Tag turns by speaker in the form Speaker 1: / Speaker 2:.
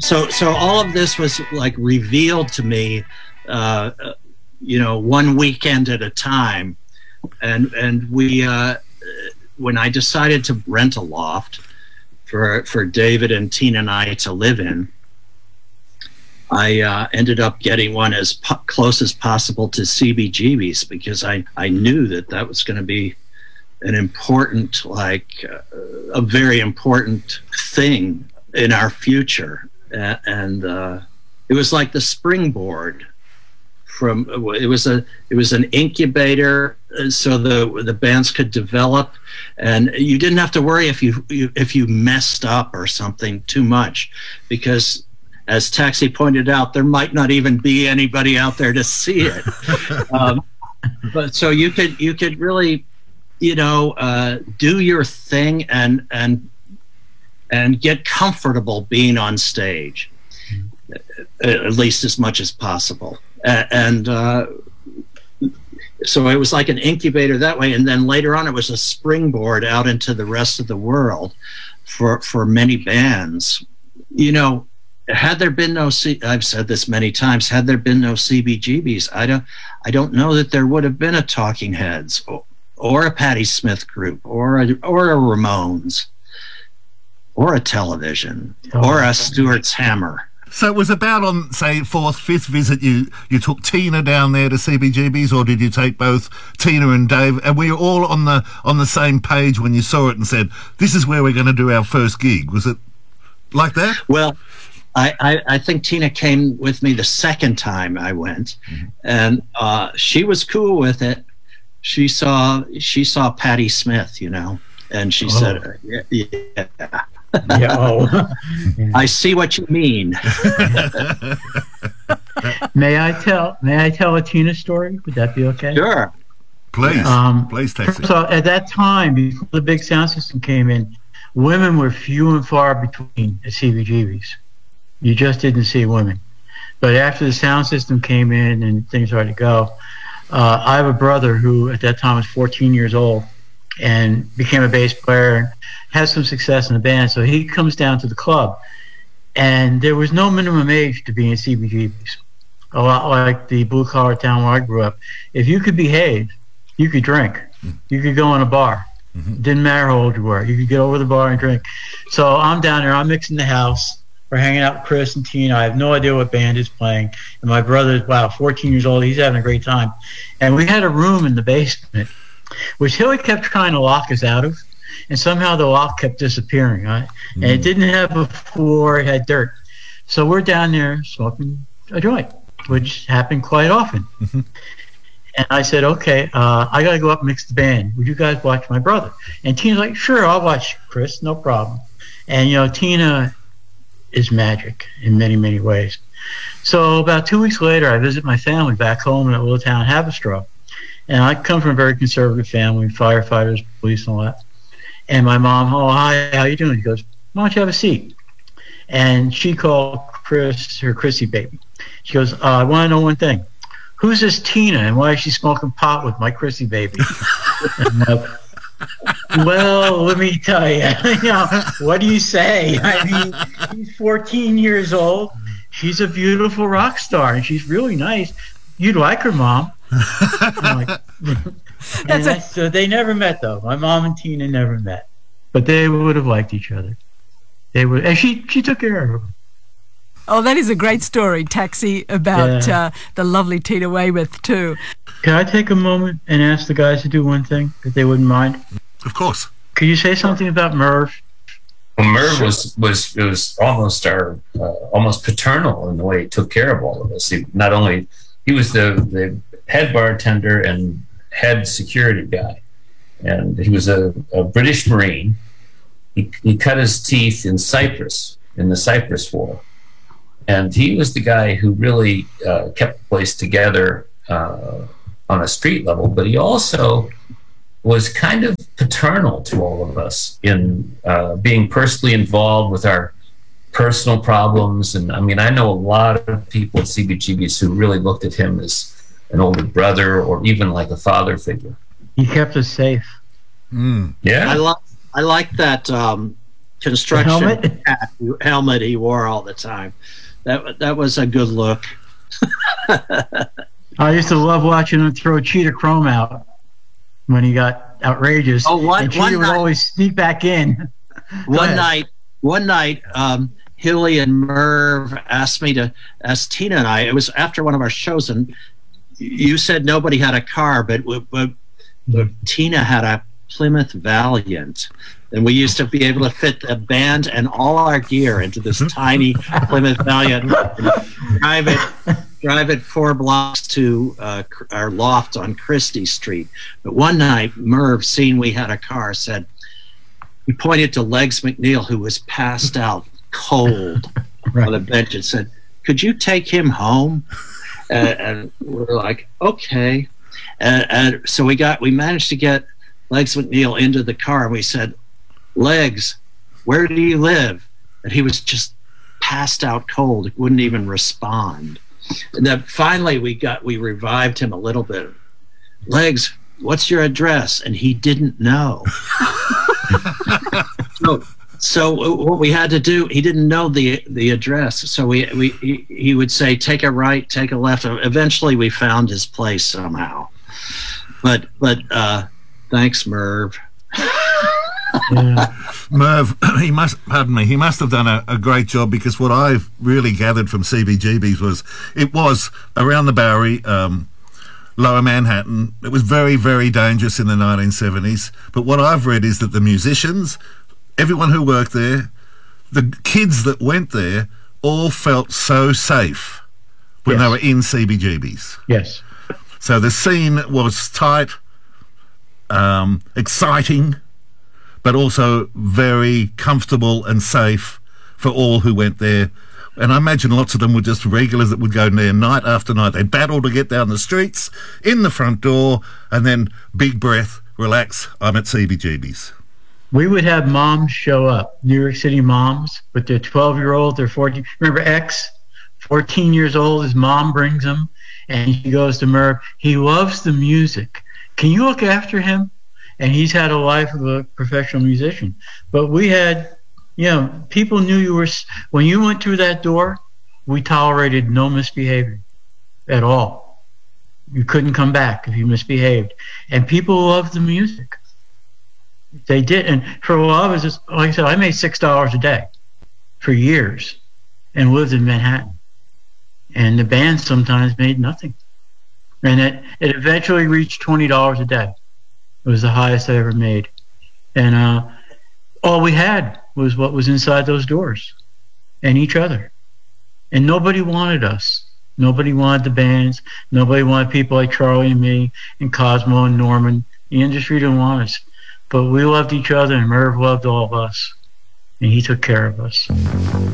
Speaker 1: So all of this was like revealed to me, one weekend at a time, and we when I decided to rent a loft for David and Tina and I to live in, I ended up getting one as close as possible to CBGB's, because I knew that was going to be an important, a very important thing in our future. And it was like the springboard it was an incubator, so the bands could develop, and you didn't have to worry if you messed up or something too much, because as Taxi pointed out, there might not even be anybody out there to see it. But so you could really, do your thing and get comfortable being on stage, at least as much as possible. And so it was like an incubator that way, and then later on it was a springboard out into the rest of the world for many bands. Had there been no I've said this many times, had there been no CBGBs, I don't know that there would have been a Talking Heads or a Patti Smith group or a Ramones or a Television or a Stuart's Hammer.
Speaker 2: So it was about on, say, fourth, fifth visit, you took Tina down there to CBGB's, or did you take both Tina and Dave? And were you all on the same page when you saw it and said, this is where we're going to do our first gig? Was it like that?
Speaker 1: Well, I think Tina came with me the second time I went, and she was cool with it. She saw Patti Smith, and she said, yeah. I see what you mean.
Speaker 3: May I tell a Tina story? Would that be okay?
Speaker 1: Sure.
Speaker 2: Please, Taxi.
Speaker 3: So at that time, before the big sound system came in, women were few and far between at CBGB's. You just didn't see women. But after the sound system came in and things started to go, I have a brother who at that time was 14 years old and became a bass player and had some success in the band. So he comes down to the club, and there was no minimum age to be in CBGB's. A lot like the blue-collar town where I grew up. If you could behave, you could drink. You could go in a bar. Didn't matter how old you were. You could get over the bar and drink. So I'm down there. I'm mixing the house. We're hanging out with Chris and Tina. I have no idea what band is playing. And my brother's, 14 years old. He's having a great time. And we had a room in the basement, which Hilly kept trying to lock us out of. And somehow the lock kept disappearing. Right? And it didn't have a floor. It had dirt. So we're down there smoking a joint, which happened quite often. And I said, okay, I got to go up and mix the band. Would you guys watch my brother? And Tina's like, sure, I'll watch Chris, no problem. And, Tina is magic in many, many ways. So about 2 weeks later, I visit my family back home in that little town, Haverstraw. And I come from a very conservative family, firefighters, police, and all that. And my mom, oh, hi, how you doing? She goes, why don't you have a seat? And she called Chris, her Chrissy baby. She goes, I want to know one thing. Who's this Tina, and why is she smoking pot with my Chrissy baby? Well, let me tell you, what do you say? I mean, she's 14 years old. She's a beautiful rock star, and she's really nice. You'd like her, Mom. So they never met, though. My mom and Tina never met, but they would have liked each other. They would, and she took care of her.
Speaker 4: Oh, that is a great story, Taxi, about the lovely Tina Weymouth, too.
Speaker 3: Can I take a moment and ask the guys to do one thing, if they wouldn't mind?
Speaker 2: Of course.
Speaker 3: Could you say something about Merv?
Speaker 5: Well, Merv was almost paternal in the way he took care of all of us. He was the head bartender and head security guy, and he was a British Marine. He cut his teeth in Cyprus, in the Cyprus War. And he was the guy who really kept the place together on a street level, but he also was kind of paternal to all of us in being personally involved with our personal problems. And I mean, I know a lot of people at CBGB's who really looked at him as an older brother or even like a father figure.
Speaker 3: He kept us safe.
Speaker 5: Yeah.
Speaker 1: I like that construction helmet he wore all the time. That was a good look.
Speaker 3: I used to love watching him throw Cheetah Chrome out when he got outrageous.
Speaker 1: Oh,
Speaker 3: and Cheetah would always sneak back in.
Speaker 1: One night, Hilly and Merv asked Tina and I. It was after one of our shows, and you said nobody had a car, but Tina had a Plymouth Valiant, and we used to be able to fit the band and all our gear into this tiny Plymouth Valiant, and drive it 4 blocks to our loft on Christie Street. But one night, Merv, seeing we had a car, said, he pointed to Legs McNeil, who was passed out cold on the bench, and said, "Could you take him home?" And we're like, "Okay." And so we managed to get Legs McNeil into the car, and we said, "Legs, where do you live?" And he was just passed out cold. He wouldn't even respond. And then finally we revived him a little bit. "Legs, what's your address?" And he didn't know. So what we had to do, he didn't know the address. So he would say, "Take a right, take a left." Eventually we found his place somehow. But thanks, Merv.
Speaker 3: Yeah.
Speaker 2: Merv, he must have done a great job, because what I've really gathered from CBGB's was it was around the Bowery, Lower Manhattan. It was very, very dangerous in the 1970s. But what I've read is that the musicians, everyone who worked there, the kids that went there, all felt so safe when they were in CBGB's.
Speaker 3: Yes.
Speaker 2: So the scene was tight, exciting, but also very comfortable and safe for all who went there. And I imagine lots of them were just regulars that would go there night after night. They'd battle to get down the streets, in the front door, and then big breath, relax, I'm at CBGB's.
Speaker 3: We would have moms show up, New York City moms, with their 12-year-old, their 14. Remember X? 14 years old, his mom brings him, and he goes to Merv. He loves the music. Can you look after him? And he's had a life of a professional musician. But we had, people knew you were, when you went through that door, we tolerated no misbehavior at all. You couldn't come back if you misbehaved. And people loved the music. They did. And for a while, it was just, like I said, I made $6 a day for years and lived in Manhattan. And the band sometimes made nothing. And it eventually reached $20 a day. It was the highest I ever made. And all we had was what was inside those doors and each other. And nobody wanted us. Nobody wanted the bands. Nobody wanted people like Charlie and me and Cosmo and Norman. The industry didn't want us. But we loved each other, and Merv loved all of us. And he took care of us.